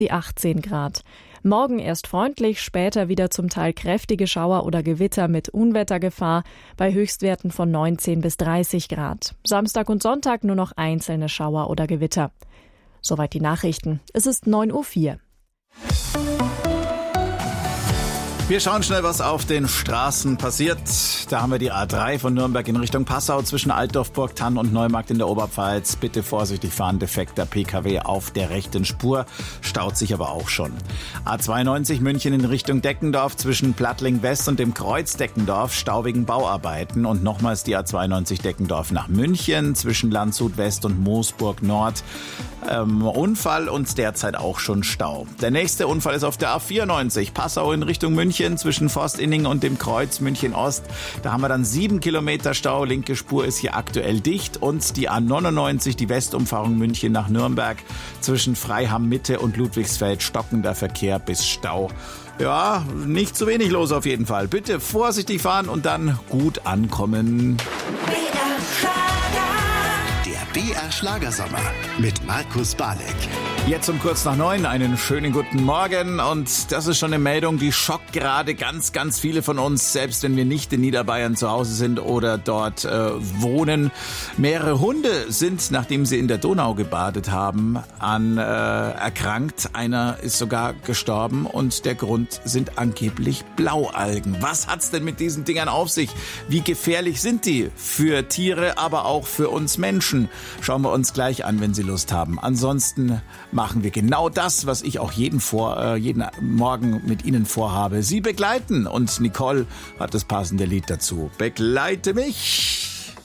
die 18 Grad. Morgen erst freundlich, später wieder zum Teil kräftige Schauer oder Gewitter mit Unwettergefahr bei Höchstwerten von 19 bis 30 Grad. Samstag und Sonntag nur noch einzelne Schauer oder Gewitter. Soweit die Nachrichten. Es ist 9:04 Uhr. Wir schauen schnell, was auf den Straßen passiert. Da haben wir die A3 von Nürnberg in Richtung Passau zwischen Altdorf, Burgthann und Neumarkt in der Oberpfalz. Bitte vorsichtig fahren, defekter PKW auf der rechten Spur, staut sich aber auch schon. A92 München in Richtung Deckendorf zwischen Plattling West und dem Kreuz Deckendorf, Stau wegen Bauarbeiten. Und nochmals die A92 Deckendorf nach München zwischen Landshut West und Moosburg Nord. Unfall und derzeit auch schon Stau. Der nächste Unfall ist auf der A94 Passau in Richtung München zwischen Forstinning und dem Kreuz München Ost. Da haben wir dann 7 Kilometer Stau. Linke Spur ist hier aktuell dicht. Und die A99, die Westumfahrung München nach Nürnberg zwischen Freiham Mitte und Ludwigsfeld, stockender Verkehr bis Stau. Ja, nicht zu wenig los auf jeden Fall. Bitte vorsichtig fahren und dann gut ankommen. BR Schlagersommer mit Markus Balek. Jetzt um kurz nach 9 einen schönen guten Morgen und das ist schon eine Meldung, die schockt gerade ganz, ganz viele von uns, selbst wenn wir nicht in Niederbayern zu Hause sind oder dort wohnen. Mehrere Hunde sind, nachdem sie in der Donau gebadet haben, erkrankt. Einer ist sogar gestorben und der Grund sind angeblich Blaualgen. Was hat's denn mit diesen Dingern auf sich? Wie gefährlich sind die für Tiere, aber auch für uns Menschen? Schauen wir uns gleich an, wenn Sie Lust haben. Ansonsten machen wir genau das, was ich auch jeden Morgen mit Ihnen vorhabe. Sie begleiten und Nicole hat das passende Lied dazu. Begleite mich!